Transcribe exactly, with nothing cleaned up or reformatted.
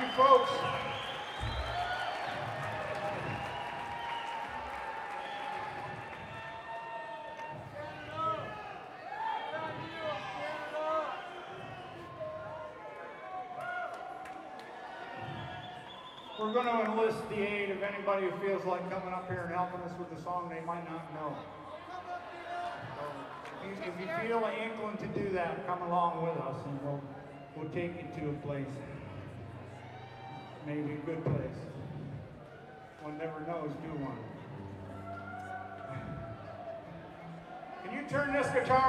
folks. We're going to enlist the aid of anybody who feels like coming up here and helping us with the song they might not know. So if, you, if you feel an inkling to do that, come along with us and we'll, we'll take you to a place. Maybe a good place. One never knows, do one. Can you turn this guitar